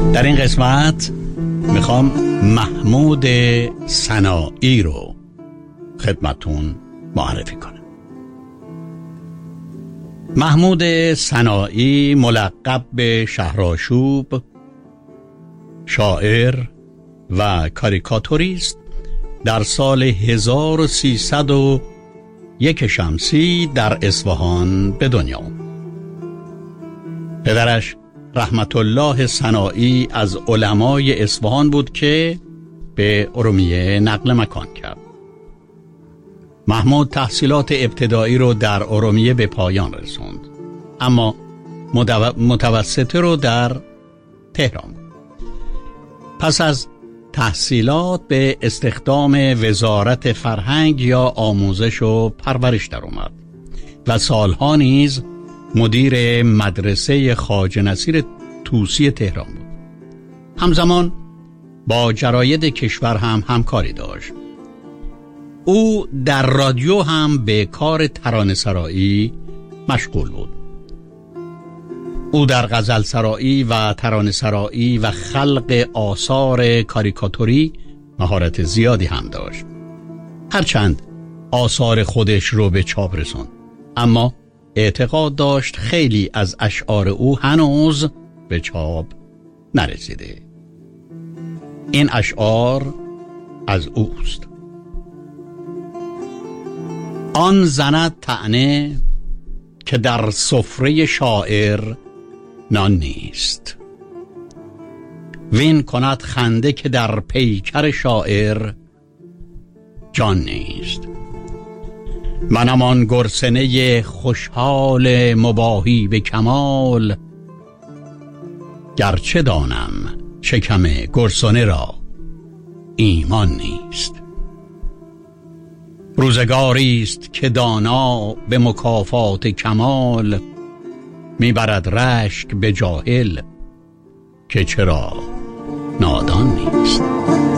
در این قسمت میخوام محمود سنایی رو خدمتون معرفی کنم. محمود سنایی ملقب به شهرآشوب، شاعر و کاریکاتوریست، در سال 1301 شمسی در اصفهان به دنیا آمد. پدرش رحمت الله سنایی از علمای اصفهان بود که به ارومیه نقل مکان کرد. محمود تحصیلات ابتدایی رو در ارومیه به پایان رسوند، اما متوسطه رو در تهران. پس از تحصیلات به استخدام وزارت فرهنگ یا آموزش و پرورش در اومد و سالها نیز مدیر مدرسه خواجه نصیر طوسی تهران بود. همزمان با جراید کشور هم همکاری داشت. او در رادیو هم به کار ترانه‌سرایی مشغول بود. او در غزلسرایی و ترانه‌سرایی و خلق آثار کاریکاتوری مهارت زیادی هم داشت. هرچند آثار خودش رو به چاپ رسوند، اما اعتقاد داشت خیلی از اشعار او هنوز به چاپ نرسیده. این اشعار از اوست: آن زند طعنه که در سفره شاعر نان نیست، وین کند خنده که در پیکر شاعر جان نیست. منم آن گرسنه خوشحال مباهی به کمال، گرچه دانم شکم گرسنه را ایمان نیست. روزگاری است که دانا به مکافات کمال، میبرد رشک به جاهل که چرا نادان نیست.